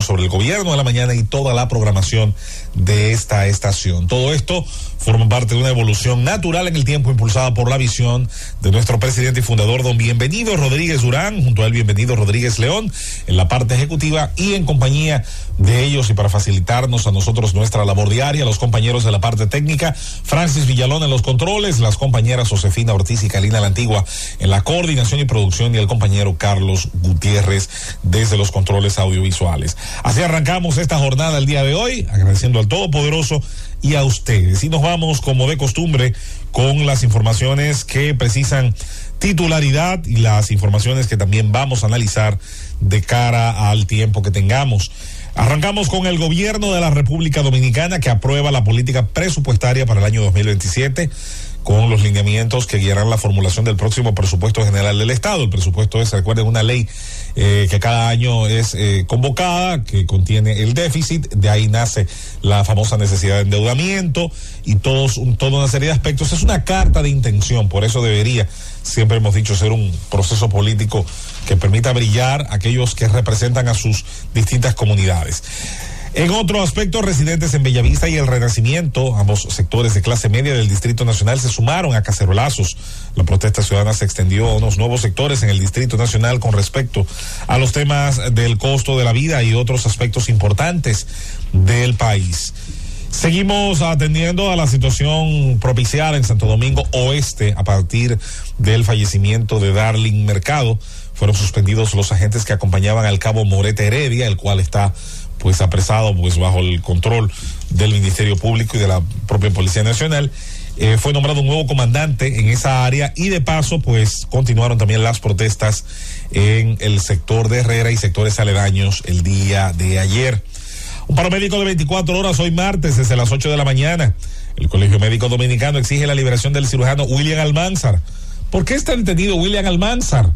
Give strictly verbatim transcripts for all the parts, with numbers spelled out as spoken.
sobre el gobierno de la mañana y toda la programación de esta estación. Todo esto forma parte de una evolución natural en el tiempo impulsada por la visión de nuestro presidente y fundador, don Bienvenido Rodríguez Durán, junto a él Bienvenido Rodríguez León, en la parte ejecutiva y en compañía de ellos y para facilitarnos a nosotros nuestra labor diaria, los compañeros de la parte técnica, Francis Villalón en los controles, las compañeras Josefina Ortiz y Karina La Antigua en la coordinación y producción y el compañero Carlos Gutiérrez desde los controles audiovisuales. Así arrancamos esta jornada el día de hoy, agradeciendo al Todopoderoso y a ustedes. Y nos vamos, como de costumbre, con las informaciones que precisan titularidad y las informaciones que también vamos a analizar de cara al tiempo que tengamos. Arrancamos con el gobierno de la República Dominicana, que aprueba la política presupuestaria para el año dos mil veintisiete, con los lineamientos que guiarán la formulación del próximo presupuesto general del Estado. El presupuesto es, recuerden, una ley eh, que cada año es eh, convocada, que contiene el déficit, de ahí nace la famosa necesidad de endeudamiento y todos, un, toda una serie de aspectos. Es una carta de intención, por eso debería, siempre hemos dicho, ser un proceso político que permita brillar a aquellos que representan a sus distintas comunidades. En otro aspecto, residentes en Bellavista y El Renacimiento, ambos sectores de clase media del Distrito Nacional, se sumaron a cacerolazos. La protesta ciudadana se extendió a unos nuevos sectores en el Distrito Nacional con respecto a los temas del costo de la vida y otros aspectos importantes del país. Seguimos atendiendo a la situación propiciada en Santo Domingo Oeste a partir del fallecimiento de Darling Mercado. Fueron suspendidos los agentes que acompañaban al cabo Morete Heredia, el cual está pues apresado pues bajo el control del Ministerio Público y de la propia Policía Nacional. Eh, fue nombrado un nuevo comandante en esa área y de paso pues continuaron también las protestas en el sector de Herrera y sectores aledaños el día de ayer. Un paramédico de veinticuatro horas hoy martes desde las ocho de la mañana. El Colegio Médico Dominicano exige la liberación del cirujano William Almanzar. ¿Por qué está detenido William Almanzar?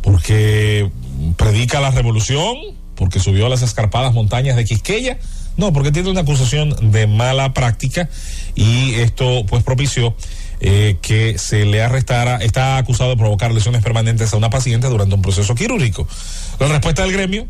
Porque predica la revolución, porque subió a las escarpadas montañas de Quisqueya. No, porque tiene una acusación de mala práctica y esto pues propició eh, que se le arrestara. Está acusado de provocar lesiones permanentes a una paciente durante un proceso quirúrgico. La respuesta del gremio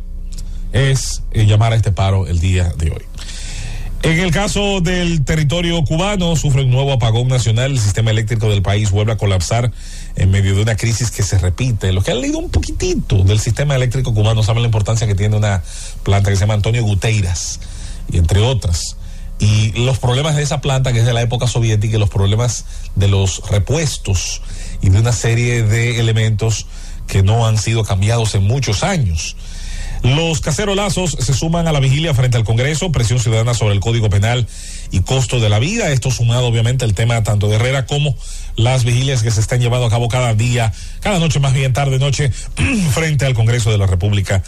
es eh, llamar a este paro el día de hoy. En el caso del territorio cubano, sufre un nuevo apagón nacional. El sistema eléctrico del país vuelve a colapsar en medio de una crisis que se repite. Los que han leído un poquitito del sistema eléctrico cubano saben la importancia que tiene una planta que se llama Antonio Guteiras, y entre otras. Y los problemas de esa planta, que es de la época soviética, y los problemas de los repuestos y de una serie de elementos que no han sido cambiados en muchos años. Los cacerolazos se suman a la vigilia frente al Congreso, presión ciudadana sobre el Código Penal y costo de la vida. Esto sumado obviamente al tema tanto de Herrera como las vigilias que se están llevando a cabo cada día, cada noche, más bien tarde noche, frente al Congreso de la República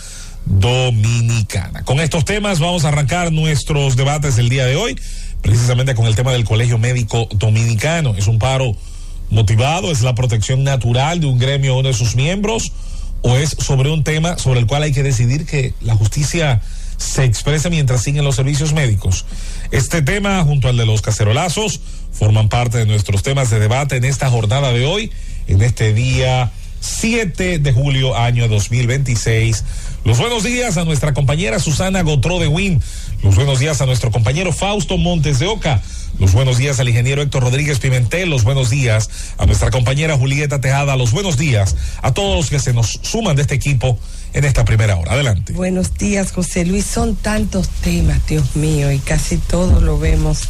Dominicana. Con estos temas vamos a arrancar nuestros debates del día de hoy, precisamente con el tema del Colegio Médico Dominicano. Es un paro motivado, es la protección natural de un gremio o uno de sus miembros, o es sobre un tema sobre el cual hay que decidir que la justicia se exprese mientras siguen los servicios médicos. Este tema, junto al de los cacerolazos, forman parte de nuestros temas de debate en esta jornada de hoy, en este día siete de julio, año dos mil veintiséis. Los buenos días a nuestra compañera Susana Gotró de Win. Los buenos días a nuestro compañero Fausto Montes de Oca. Los buenos días al ingeniero Héctor Rodríguez Pimentel. Los buenos días a nuestra compañera Julieta Tejada. Los buenos días a todos los que se nos suman de este equipo en esta primera hora. Adelante. Buenos días, José Luis. Son tantos temas, Dios mío, y casi todos lo vemos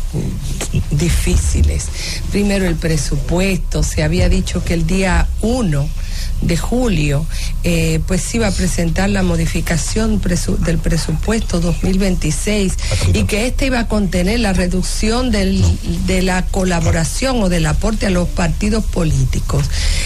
difíciles. Primero, el presupuesto. Se había dicho que el día uno de julio eh, pues iba a presentar la modificación presu- del presupuesto dos mil veintiséis y que este iba a contener la reducción del, de la colaboración o del aporte a los partidos políticos.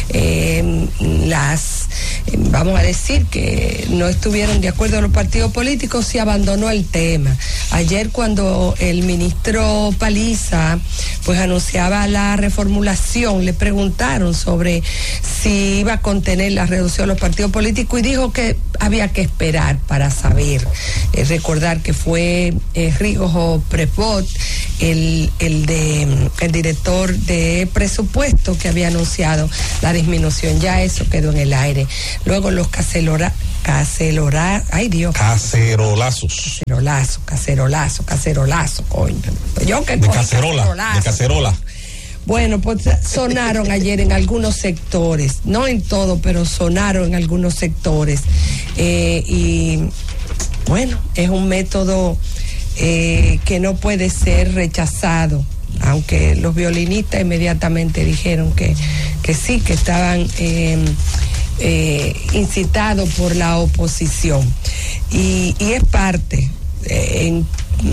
Eh, las eh, vamos a decir que no estuvieron de acuerdo los partidos políticos, se abandonó el tema. Ayer, cuando el ministro Paliza pues anunciaba la reformulación, le preguntaron sobre si iba a contener la reducción de los partidos políticos y dijo que había que esperar para saber. Eh, recordar que fue eh, Rigo Prepot, el, el, de, el director de presupuesto, que había anunciado la disminución. Ya eso quedó en el aire. Luego los cacelora, cacelora, ay Dios. Cacerolazos. cacerolazo, cacerolazo, cacerolazo, coño. Yo que de cacerola, cacerolazo. de cacerola. Bueno, pues sonaron ayer en algunos sectores, no en todo, pero sonaron en algunos sectores. Eh, y bueno, es un método eh, que no puede ser rechazado, aunque los violinistas inmediatamente dijeron que, que sí, que estaban eh, eh, incitados por la oposición. Y, y es parte, eh, en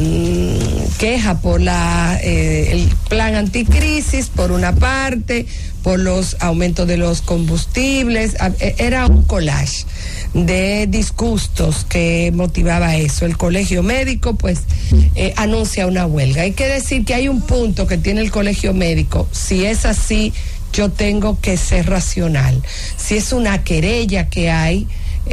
queja por la eh, el plan anticrisis por una parte, por los aumentos de los combustibles. Era un collage de disgustos que motivaba eso. El colegio médico pues eh, anuncia una huelga. Hay que decir que hay un punto que tiene el colegio médico. Si es así, yo tengo que ser racional. Si es una querella que hay,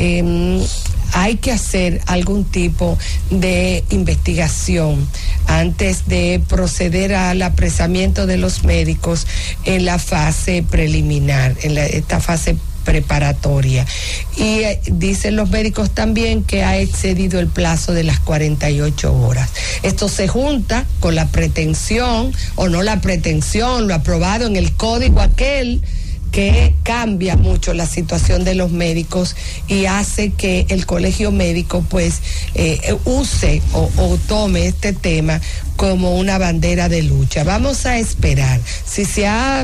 eh, hay que hacer algún tipo de investigación antes de proceder al apresamiento de los médicos en la fase preliminar, en la, esta fase preparatoria. Y eh, dicen los médicos también que ha excedido el plazo de las cuarenta y ocho horas. Esto se junta con la pretensión, o no la pretensión, lo aprobado en el código aquel, que cambia mucho la situación de los médicos y hace que el colegio médico pues eh, use o, o tome este tema como una bandera de lucha. Vamos a esperar. Si se ha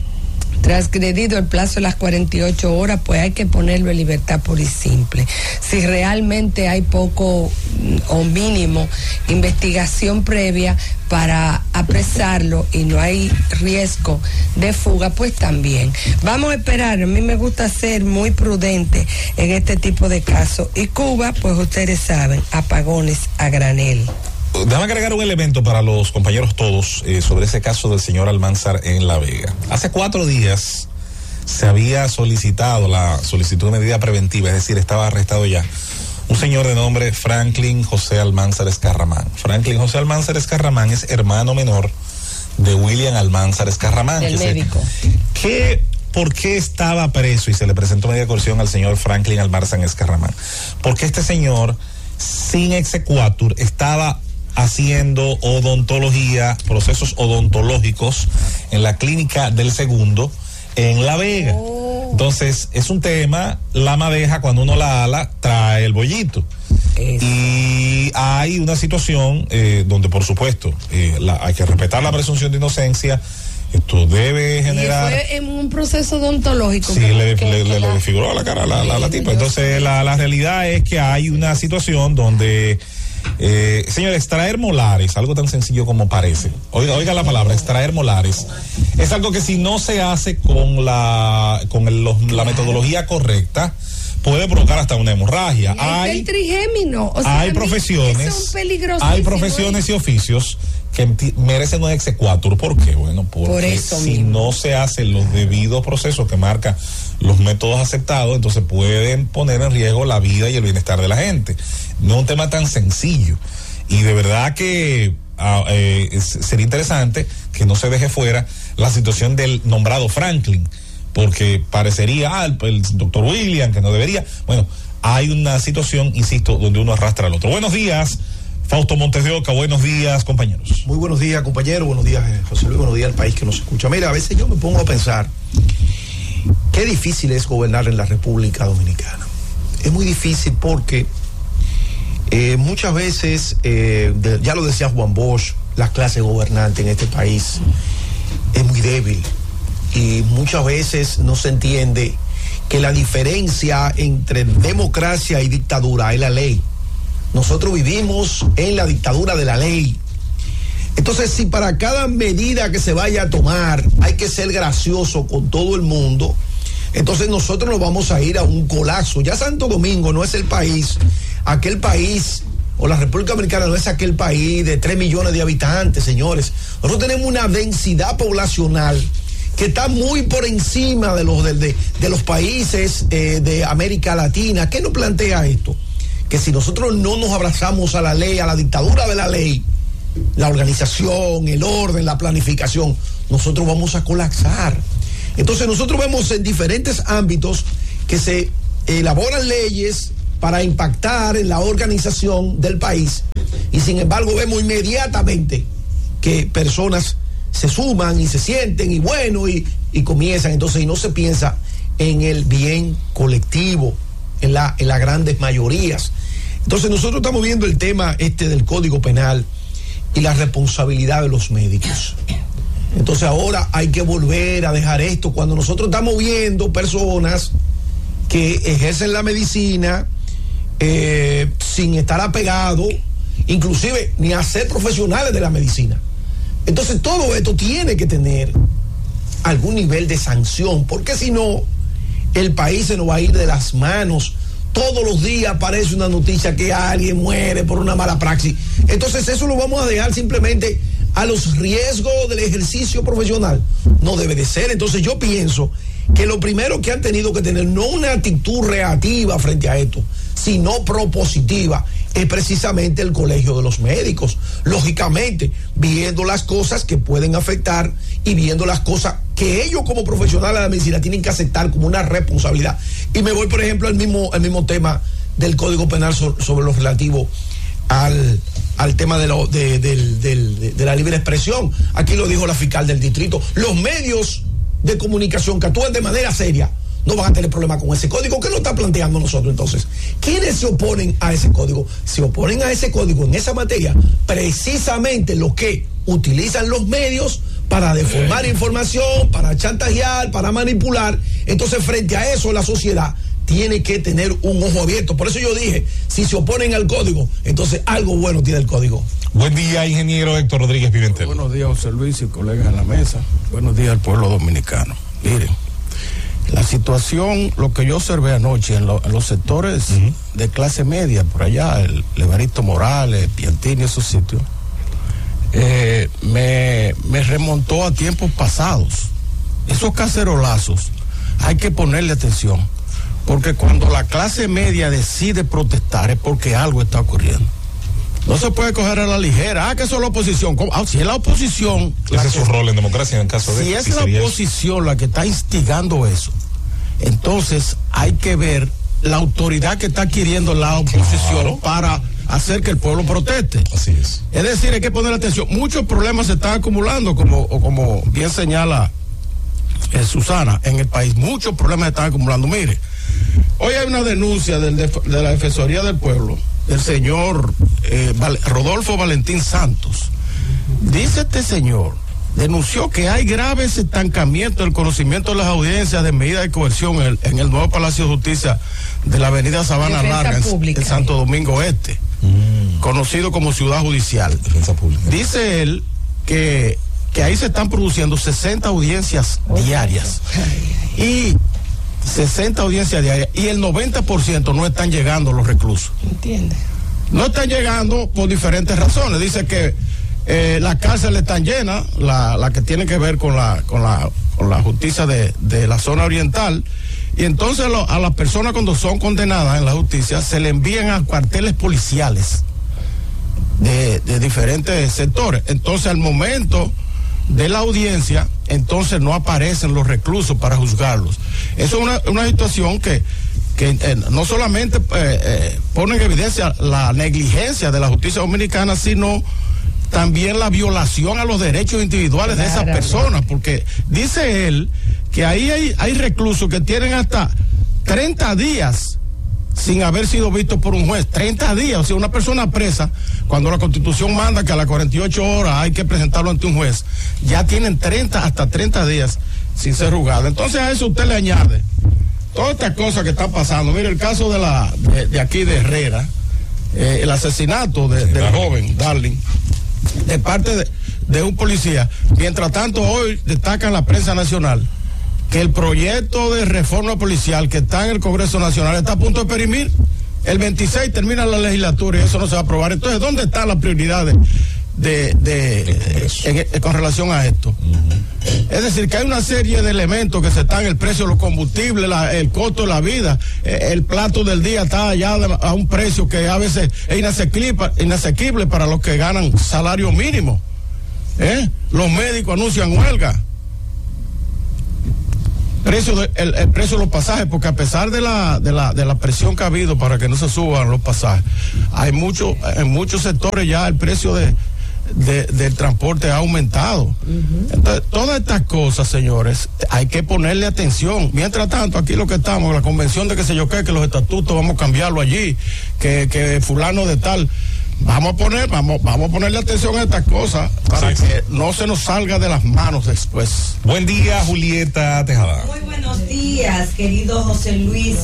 transgredido el plazo de las cuarenta y ocho horas, pues hay que ponerlo en libertad pura y simple. Si realmente hay poco o mínimo investigación previa para apresarlo y no hay riesgo de fuga, pues también. Vamos a esperar. A mí me gusta ser muy prudente en este tipo de casos. Y Cuba, pues ustedes saben, apagones a granel. Déjame agregar un elemento para los compañeros todos eh, sobre ese caso del señor Almanzar en La Vega. Hace cuatro días se había solicitado la solicitud de medida preventiva, es decir, estaba arrestado ya un señor de nombre Franklin José Almanzar Escarramán. Franklin José Almanzar Escarramán es hermano menor de William Almanzar Escarramán. El médico. ¿Qué, ¿Por qué estaba preso y se le presentó medida de coerción al señor Franklin Almanzar Escarramán? Porque este señor, sin exequatur, estaba haciendo odontología, procesos odontológicos en la clínica del Segundo en La Vega. Oh. Entonces, es un tema, la madeja cuando uno la ala trae el bollito. Eso. Y hay una situación eh, donde, por supuesto, eh, la, hay que respetar la presunción de inocencia. Esto debe generar. Y fue en un proceso odontológico. Sí, que, le, que, le, que le, la... le desfiguró la cara a la, la, la tipa. Entonces, la, la realidad es que hay una situación donde. Eh, señor, extraer molares, algo tan sencillo como parece. Oiga, oiga la palabra, extraer molares. Es algo que si no se hace con la con el, los, la metodología correcta, puede provocar hasta una hemorragia. Hay el trigémino, o sea, hay profesiones, hay profesiones y oficios que merecen un exequatur. ¿Por qué? Bueno, porque Por eso si mismo. no se hacen los debidos procesos que marcan los métodos aceptados, entonces pueden poner en riesgo la vida y el bienestar de la gente. No es un tema tan sencillo. Y de verdad que uh, eh, sería interesante que no se deje fuera la situación del nombrado Franklin, porque parecería, ah, el, el doctor William, que no debería. Bueno, hay una situación, insisto, donde uno arrastra al otro. Buenos días, Fausto Montes de Oca. Buenos días, compañeros. Muy buenos días, compañeros. Buenos días, José Luis. Buenos días al país que nos escucha. Mira, a veces yo me pongo a pensar qué difícil es gobernar en la República Dominicana. Es muy difícil porque eh, muchas veces, eh, de, ya lo decía Juan Bosch, la clase gobernante en este país es muy débil y muchas veces no se entiende que la diferencia entre democracia y dictadura es la ley. Nosotros vivimos en la dictadura de la ley. Entonces, si para cada medida que se vaya a tomar hay que ser gracioso con todo el mundo, entonces nosotros nos vamos a ir a un colapso. Ya Santo Domingo no es el país, aquel país, o la República Dominicana no es aquel país de tres millones de habitantes, señores. Nosotros tenemos una densidad poblacional que está muy por encima de los, de, de, de los países eh, de América Latina. ¿Qué nos plantea esto? Que si nosotros no nos abrazamos a la ley, a la dictadura de la ley, la organización, el orden, la planificación, nosotros vamos a colapsar. Entonces nosotros vemos en diferentes ámbitos que se elaboran leyes para impactar en la organización del país, Y sin embargo vemos inmediatamente que personas se suman y se sienten y bueno, y, y comienzan. Entonces, y no se piensa en el bien colectivo, en, la, en las grandes mayorías. Entonces nosotros estamos viendo el tema este del Código Penal y la responsabilidad de los médicos. Entonces ahora hay que volver a dejar esto cuando nosotros estamos viendo personas que ejercen la medicina eh, sin estar apegados, inclusive ni a ser profesionales de la medicina. Entonces todo esto tiene que tener algún nivel de sanción, porque si no, el país se nos va a ir de las manos. Todos los días aparece una noticia que alguien muere por una mala praxis. Entonces eso lo vamos a dejar simplemente a los riesgos del ejercicio profesional. No debe de ser. Entonces yo pienso que lo primero que han tenido que tener, no una actitud reactiva frente a esto, sino propositiva, es precisamente el Colegio de los Médicos. Lógicamente, viendo las cosas que pueden afectar y viendo las cosas que ellos como profesionales de la medicina tienen que aceptar como una responsabilidad. Y me voy, por ejemplo, al mismo, al mismo tema del Código Penal so, sobre lo relativo al, al tema de, lo, de, de, de, de, de la libre expresión. Aquí lo dijo la fiscal del distrito. Los medios de comunicación que actúan de manera seria no van a tener problema con ese código. ¿Qué lo está planteando nosotros entonces? ¿Quiénes se oponen a ese código? Se oponen a ese código en esa materia precisamente los que utilizan los medios para deformar información, para chantajear, para manipular. Entonces, frente a eso, la sociedad tiene que tener un ojo abierto. Por eso yo dije, si se oponen al código, entonces algo bueno tiene el código. Buen día, ingeniero Héctor Rodríguez Pimentel. Buenos días, José Luis y colegas en la mesa. Buenos días al pueblo dominicano. Miren, la situación, lo que yo observé anoche en, lo, en los sectores uh-huh. de clase media, por allá, el Evaristo Morales, Piantini, esos sitios, eh, me, me remontó a tiempos pasados. Esos cacerolazos hay que ponerle atención, porque cuando la clase media decide protestar es porque algo está ocurriendo. No se puede coger a la ligera. Ah, que eso es la oposición. Ah, si es la oposición. Ese es su rol en democracia en el caso de. Si es la oposición la que está instigando eso, entonces hay que ver la autoridad que está adquiriendo la oposición claro. para hacer que el pueblo proteste. Así es. Es decir, hay que poner atención. Muchos problemas se están acumulando, como, o como bien señala eh, Susana, en el país. Muchos problemas se están acumulando. Mire, hoy hay una denuncia del, de, de la Defensoría del Pueblo, el señor eh, Val, Rodolfo Valentín Santos. Dice este señor, denunció que hay graves estancamientos del conocimiento de las audiencias de medida de coerción en el, en el nuevo Palacio de Justicia de la avenida Sabana Defensa Larga, en, en Santo Domingo Este, mm. conocido como Ciudad Judicial. Defensa Pública. Dice él que, que ahí se están produciendo sesenta audiencias diarias. Y sesenta audiencias diarias y el noventa por ciento no están llegando los reclusos. ¿Entiendes? No están llegando por diferentes razones. Dice que eh, las cárceles están llenas, la, la que tiene que ver con la con la, con la justicia de, de la zona oriental, y entonces lo, a las personas cuando son condenadas en la justicia se le envían a cuarteles policiales de, de diferentes sectores. Entonces al momento de la audiencia, entonces no aparecen los reclusos para juzgarlos. Eso es una, una situación que, que eh, no solamente eh, eh, pone en evidencia la negligencia de la justicia dominicana, sino también la violación a los derechos individuales claro, de esas personas, porque dice él que ahí hay, hay reclusos que tienen hasta treinta días sin haber sido vistos por un juez. treinta días, o sea, una persona presa, cuando la Constitución manda que a las cuarenta y ocho horas hay que presentarlo ante un juez, ya tienen treinta hasta treinta días sin ser juzgado. Entonces a eso usted le añade todas estas cosas que están pasando. Mire el caso de la de, de aquí de Herrera, eh, el asesinato de, del joven Darling de parte de, de un policía. Mientras tanto, hoy destaca en la prensa nacional que el proyecto de reforma policial que está en el Congreso Nacional está a punto de perimir. El veintiséis termina la legislatura y eso no se va a aprobar. Entonces, ¿dónde están las prioridades de, de, de en, en, con relación a esto? Uh-huh. Es decir, que hay una serie de elementos que se están, el precio de los combustibles, la, el costo de la vida, eh, el plato del día está allá de, a un precio que a veces es inasequible, inasequible para los que ganan salario mínimo. ¿Eh? Los médicos anuncian huelga. precio de, el, el precio de los pasajes, porque a pesar de la, de la, de la presión que ha habido para que no se suban los pasajes, hay mucho, en muchos sectores ya el precio de, de del transporte ha aumentado. Uh-huh. Entonces, todas estas cosas, señores, hay que ponerle atención. Mientras tanto, aquí lo que estamos, la convención de que se yo qué, que los estatutos vamos a cambiarlo allí, que, que fulano de tal. Vamos a poner, vamos, vamos a ponerle atención a estas cosas para sí, que sí. no se nos salga de las manos después. Buen día, Julieta Tejada. Muy buenos días, querido José Luis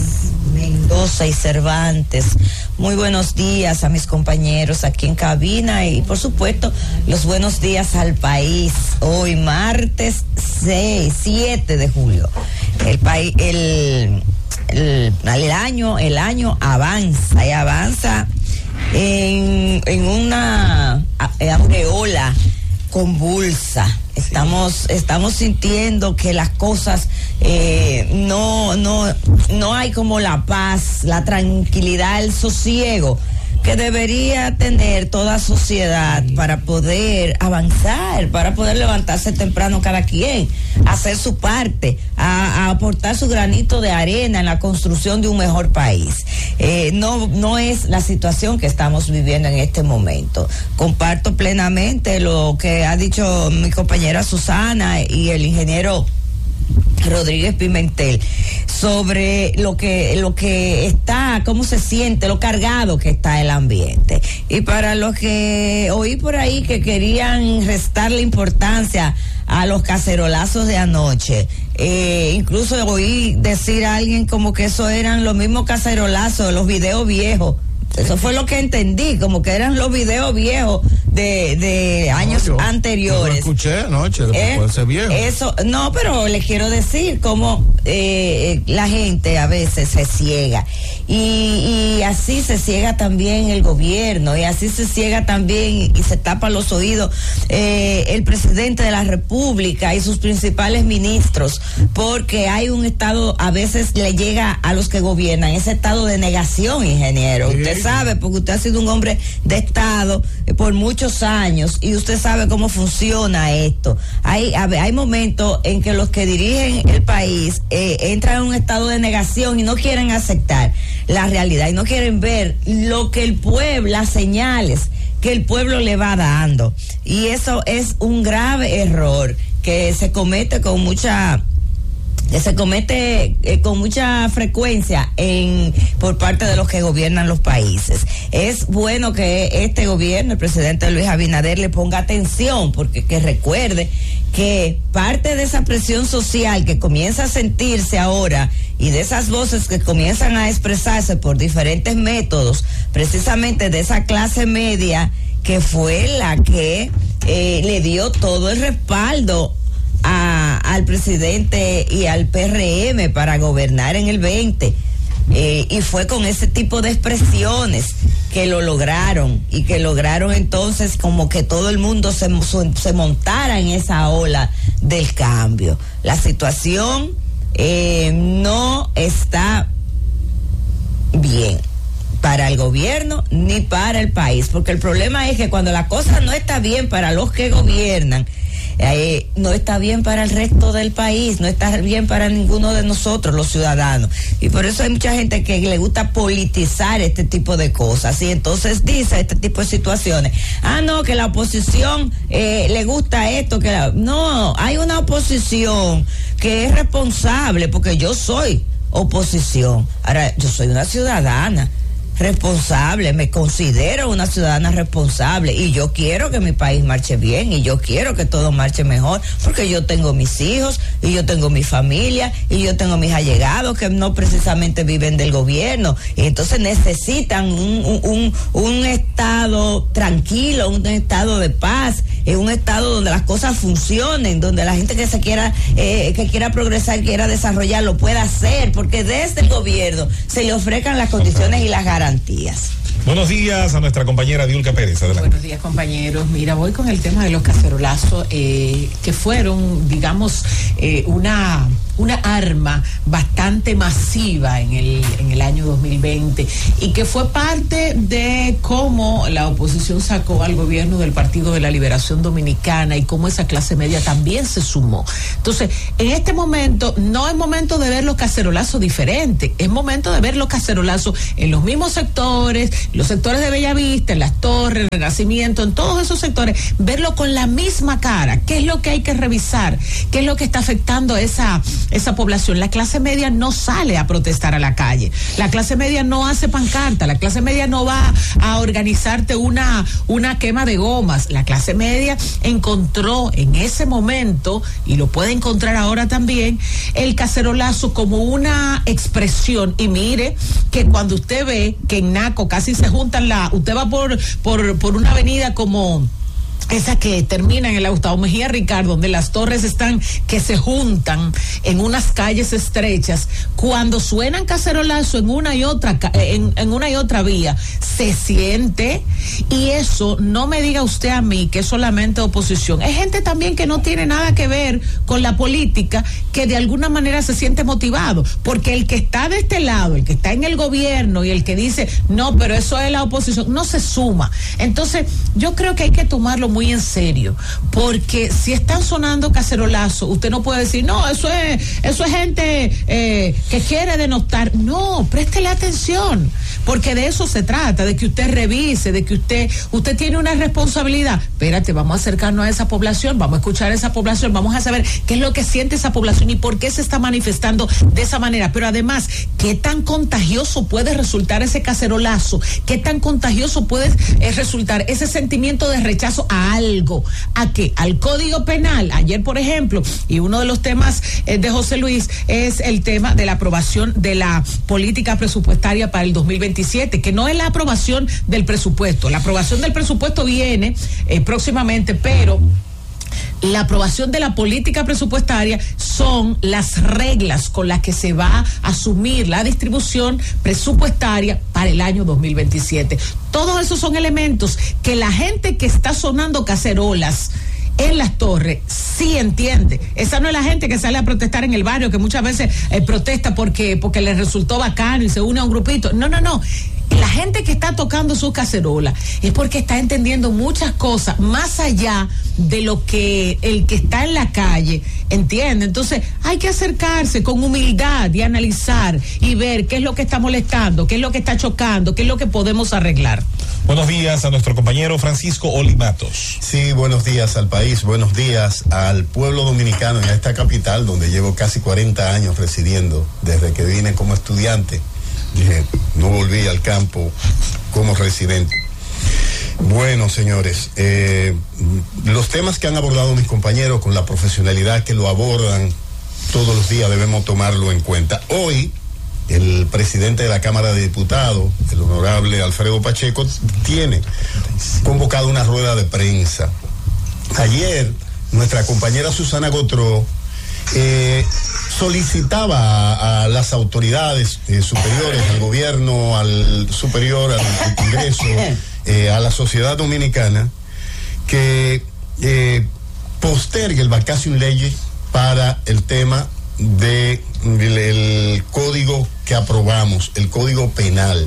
Mendoza y Cervantes. Muy buenos días a mis compañeros aquí en cabina y por supuesto los buenos días al país. Hoy martes seis, siete de julio. El país, el, el, el año, el año avanza y avanza en, en una aureola convulsa. Estamos, estamos sintiendo que las cosas eh, no, no, no hay como la paz, la tranquilidad, el sosiego que debería tener toda sociedad para poder avanzar, para poder levantarse temprano cada quien, hacer su parte, a, a aportar su granito de arena en la construcción de un mejor país. Eh, no, no es la situación que estamos viviendo en este momento. Comparto plenamente lo que ha dicho mi compañera Susana y el ingeniero Rodríguez Pimentel sobre lo que lo que está, cómo se siente, lo cargado que está el ambiente. Y para los que oí por ahí que querían restarle importancia a los cacerolazos de anoche, eh, incluso oí decir a alguien como que eso eran los mismos cacerolazos de los videos viejos. Eso fue lo que entendí, como que eran los videos viejos de, de años no, yo, anteriores. Yo lo escuché anoche, eh, puede ser viejo. Eso, no, pero les quiero decir cómo eh, la gente a veces se ciega. Y, y así se ciega también el gobierno, y así se ciega también y se tapa los oídos eh, el presidente de la República y sus principales ministros, porque hay un estado, a veces le llega a los que gobiernan, ese estado de negación, ingeniero. Sí. Usted sabe, porque usted ha sido un hombre de Estado eh, por muchos años y usted sabe cómo funciona esto. Hay, hay momentos en que los que dirigen el país eh, entran en un estado de negación y no quieren aceptar la realidad y no quieren ver lo que el pueblo, las señales que el pueblo le va dando. Y eso es un grave error que se comete con mucha... que se comete eh, con mucha frecuencia en por parte de los que gobiernan los países. Es bueno que este gobierno, el presidente Luis Abinader, le ponga atención, porque que recuerde que parte de esa presión social que comienza a sentirse ahora y de esas voces que comienzan a expresarse por diferentes métodos, precisamente de esa clase media que fue la que eh, le dio todo el respaldo A, al presidente y al P R M para gobernar en el veinte, eh, y fue con ese tipo de expresiones que lo lograron y que lograron entonces como que todo el mundo se, se montara en esa ola del cambio. La situación eh, no está bien para el gobierno ni para el país, porque el problema es que cuando la cosa no está bien para los que gobiernan, Eh, no está bien para el resto del país, no está bien para ninguno de nosotros los ciudadanos, y por eso hay mucha gente que le gusta politizar este tipo de cosas y entonces dice este tipo de situaciones, ah no, que la oposición eh, le gusta esto, que la... no, hay una oposición que es responsable, porque yo soy oposición, ahora yo soy una ciudadana responsable, me considero una ciudadana responsable y yo quiero que mi país marche bien y yo quiero que todo marche mejor, porque yo tengo mis hijos y yo tengo mi familia y yo tengo mis allegados que no precisamente viven del gobierno y entonces necesitan un, un, un, un estado tranquilo, un estado de paz, un estado donde las cosas funcionen, donde la gente que se quiera eh, que quiera progresar, quiera desarrollar, lo pueda hacer, porque desde el gobierno se le ofrezcan las condiciones y las garantías. Buenos días a nuestra compañera Diulca Pérez. Adelante. Buenos días, compañeros. Mira, voy con el tema de los cacerolazos, eh, que fueron, digamos, eh, una una arma bastante masiva en el, en el año dos mil veinte y que fue parte de cómo la oposición sacó al gobierno del Partido de la Liberación Dominicana y cómo esa clase media también se sumó. Entonces, en este momento no es momento de ver los cacerolazos diferentes, es momento de ver los cacerolazos en los mismos sectores, los sectores de Bellavista, en las Torres, Renacimiento, en todos esos sectores, verlo con la misma cara. ¿Qué es lo que hay que revisar? ¿Qué es lo que está afectando a esa, esa población? La clase media no sale a protestar a la calle, la clase media no hace pancarta, la clase media no va a organizarte una, una quema de gomas. La clase media encontró en ese momento, y lo puede encontrar ahora también, el cacerolazo como una expresión. Y mire que cuando usted ve que en Naco casi se juntan la, usted va por, por, por una avenida como esa que termina en el Gustavo Mejía Ricard, donde las torres están que se juntan en unas calles estrechas, cuando suenan cacerolazos en una y otra en, en una y otra vía, se siente. Y eso no me diga usted a mí que es solamente oposición, es gente también que no tiene nada que ver con la política, que de alguna manera se siente motivado, porque el que está de este lado, el que está en el gobierno y el que dice no, pero eso es la oposición, no se suma. Entonces yo creo que hay que tomarlo muy en serio, porque si están sonando cacerolazos, usted no puede decir, no, eso es, eso es gente eh, que quiere denostar. No, préstele atención, porque de eso se trata, de que usted revise, de que usted, usted tiene una responsabilidad. Espérate, vamos a acercarnos a esa población, vamos a escuchar a esa población, vamos a saber qué es lo que siente esa población y por qué se está manifestando de esa manera. Pero además, qué tan contagioso puede resultar ese cacerolazo, qué tan contagioso puede eh, resultar ese sentimiento de rechazo a algo. ¿A qué? Al Código Penal. Ayer, por ejemplo, y uno de los temas eh, de José Luis es el tema de la aprobación de la política presupuestaria para el dos mil veintisiete, que no es la aprobación del presupuesto. La aprobación del presupuesto viene eh, próximamente, pero la aprobación de la política presupuestaria son las reglas con las que se va a asumir la distribución presupuestaria para el año dos mil veintisiete. Todos esos son elementos que la gente que está sonando cacerolas en las torres sí entiende. Esa no es la gente que sale a protestar en el barrio, que muchas veces eh, protesta porque, porque le resultó bacano y se une a un grupito. No, no, no. La gente que está tocando sus cacerolas es porque está entendiendo muchas cosas más allá de lo que el que está en la calle entiende. Entonces hay que acercarse con humildad y analizar y ver qué es lo que está molestando, qué es lo que está chocando, qué es lo que podemos arreglar. Buenos días a nuestro compañero Francisco Olimatos. Sí, buenos días al país, buenos días al pueblo dominicano y a esta capital donde llevo casi cuarenta años residiendo desde que vine como estudiante. Dije, no volví al campo como residente. Bueno, señores, eh, los temas que han abordado mis compañeros con la profesionalidad que lo abordan todos los días debemos tomarlo en cuenta. Hoy, el presidente de la Cámara de Diputados, el honorable Alfredo Pacheco, tiene convocado una rueda de prensa. Ayer, nuestra compañera Susana Gotró eh, solicitaba a, a las autoridades eh, superiores, al gobierno, al superior, al, al Congreso, eh, a la sociedad dominicana, que eh, postergue el vacación legis para el tema de el, el código que aprobamos, el código penal.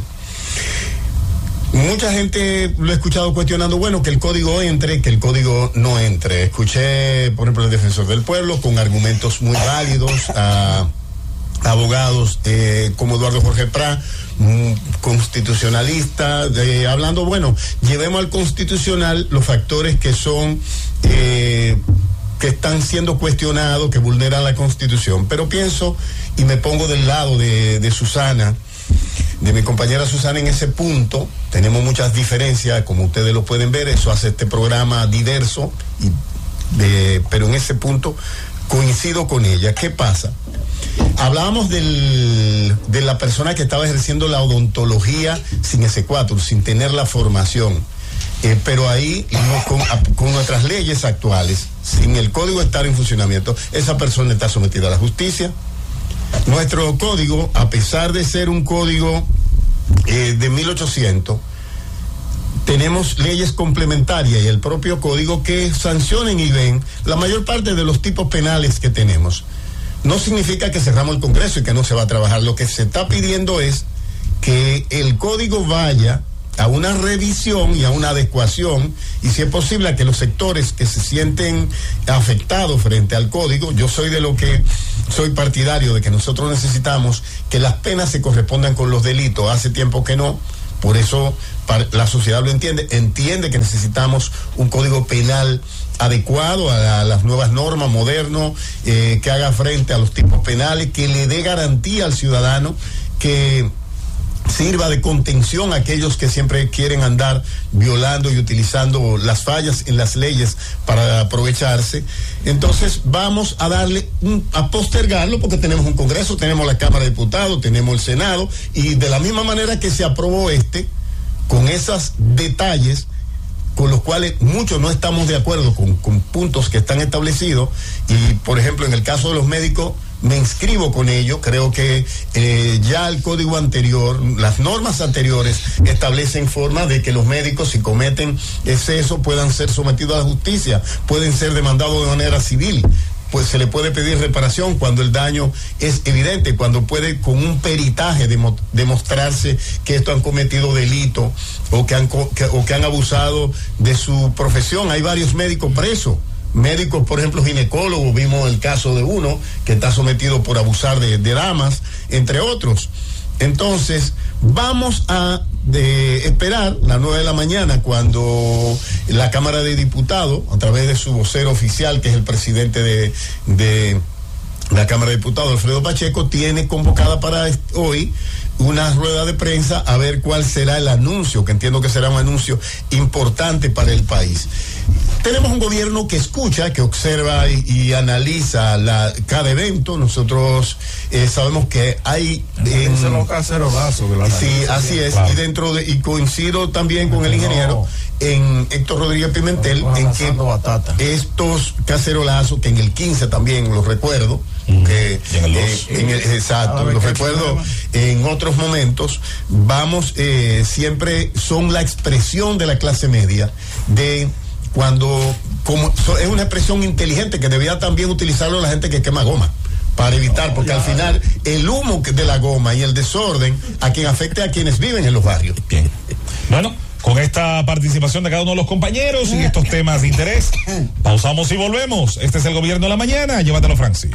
Mucha gente lo he escuchado cuestionando, bueno, que el código entre, que el código no entre. Escuché, por ejemplo, el defensor del pueblo con argumentos muy válidos, a, a abogados eh, como Eduardo Jorge Prat, mm, constitucionalista, de, hablando, bueno, llevemos al constitucional los factores que son, eh, que están siendo cuestionados, que vulneran la Constitución. Pero pienso, y me pongo del lado de, de Susana, de mi compañera Susana en ese punto. Tenemos muchas diferencias, como ustedes lo pueden ver, eso hace este programa diverso, y, de, pero en ese punto coincido con ella. ¿Qué pasa? Hablábamos del, de la persona que estaba ejerciendo la odontología sin ese cuatro, sin tener la formación, eh, pero ahí no, con, con nuestras leyes actuales, sin el código estar en funcionamiento, esa persona está sometida a la justicia. Nuestro código, a pesar de ser un código eh, de mil ochocientos, tenemos leyes complementarias y el propio código que sancionen y ven la mayor parte de los tipos penales que tenemos. no significa que cerramos el Congreso y que no se va a trabajar. Lo que se está pidiendo es que el código vaya a una revisión y a una adecuación, y si es posible a que los sectores que se sienten afectados frente al código, yo soy de lo que soy partidario de que nosotros necesitamos que las penas se correspondan con los delitos. Hace tiempo que no, por eso la sociedad lo entiende, entiende que necesitamos un código penal adecuado a, a las nuevas normas, moderno, eh, que haga frente a los tipos penales, que le dé garantía al ciudadano, que sirva de contención a aquellos que siempre quieren andar violando y utilizando las fallas en las leyes para aprovecharse. Entonces vamos a darle, un, a postergarlo, porque tenemos un Congreso, tenemos la Cámara de Diputados, tenemos el Senado, y de la misma manera que se aprobó este, con esos detalles con los cuales muchos no estamos de acuerdo con, con puntos que están establecidos, y por ejemplo en el caso de los médicos me inscribo con ello. Creo que eh, ya el código anterior, las normas anteriores establecen forma de que los médicos, si cometen exceso, puedan ser sometidos a la justicia, pueden ser demandados de manera civil, pues se le puede pedir reparación cuando el daño es evidente, cuando puede con un peritaje demo, demostrarse que estos han cometido delito o que han, que, o que han abusado de su profesión. Hay varios médicos presos. Médicos, por ejemplo, ginecólogos, vimos el caso de uno que está sometido por abusar de, de damas, entre otros. Entonces, vamos a de esperar las nueve de la mañana cuando la Cámara de Diputados, a través de su vocero oficial, que es el presidente de, de la Cámara de Diputados, Alfredo Pacheco, tiene convocada para hoy una rueda de prensa a ver cuál será el anuncio, que entiendo que será un anuncio importante para el país. Tenemos un gobierno que escucha, que observa y, y analiza la, cada evento. Nosotros eh, sabemos que hay en, sí, así es, claro. Y dentro de, y coincido también con el ingeniero no. en Héctor Rodríguez Pimentel, no, en que batata. Estos cacerolazos, que en el quince también los recuerdo, mm. que en el, eh, en el exacto, los recuerdo en otros momentos, vamos, eh, siempre son la expresión de la clase media, de cuando, como so, es una expresión inteligente que debía también utilizarlo la gente que quema goma, para evitar, porque al final el humo de la goma y el desorden a quien afecte a quienes viven en los barrios. Bien. Bueno, con esta participación de cada uno de los compañeros y estos temas de interés, pausamos y volvemos. Este es el Gobierno de la Mañana. Llévatelo, Francis.